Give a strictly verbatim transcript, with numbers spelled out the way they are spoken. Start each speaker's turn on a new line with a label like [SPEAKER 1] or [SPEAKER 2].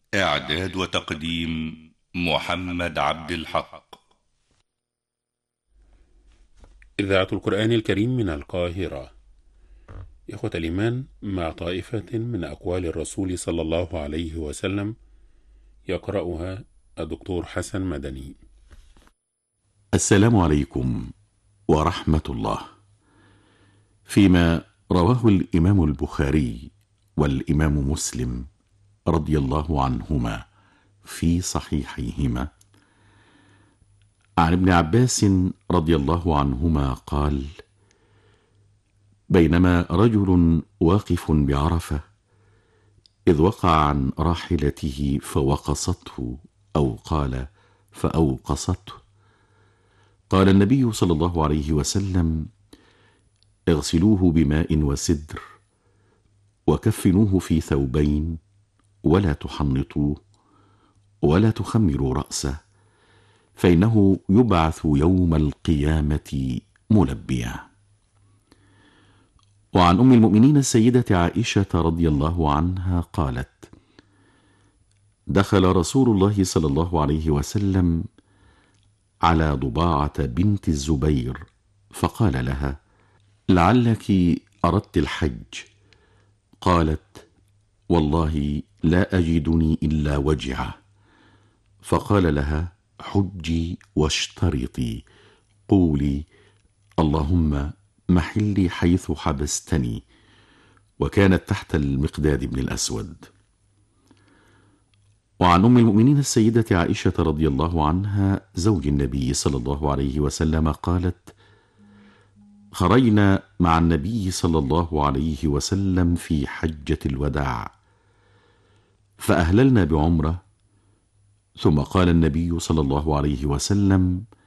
[SPEAKER 1] إعداد وتقديم محمد عبد الحق.
[SPEAKER 2] إذاعة القرآن الكريم من القاهرة. إخوة الإيمان، مع طائفة من أقوال الرسول صلى الله عليه وسلم يقرأها الدكتور حسن مدني.
[SPEAKER 3] السلام عليكم ورحمة الله. فيما رواه الإمام البخاري والإمام مسلم رضي الله عنهما في صحيحيهما عن ابن عباس رضي الله عنهما قال: بينما رجل واقف بعرفة إذ وقع عن راحلته فوقصته، أو قال فأوقصته، قال النبي صلى الله عليه وسلم: اغسلوه بماء وسدر وكفنوه في ثوبين، ولا تحنطوه ولا تخمروا رأسه، فإنه يبعث يوم القيامة ملبيا. وعن أم المؤمنين السيدة عائشة رضي الله عنها قالت: دخل رسول الله صلى الله عليه وسلم على ضباعة بنت الزبير فقال لها: لعلك أردت الحج. قالت: والله لا أجدني إلا وجعة. فقال لها: حجي واشترطي، قولي اللهم محلي حيث حبستني. وكانت تحت المقداد بن الأسود. وعن أم المؤمنين السيدة عائشة رضي الله عنها زوج النبي صلى الله عليه وسلم قالت: خرجنا مع النبي صلى الله عليه وسلم في حجة الوداع، فأهللنا بعمرة، ثم قال النبي صلى الله عليه وسلم: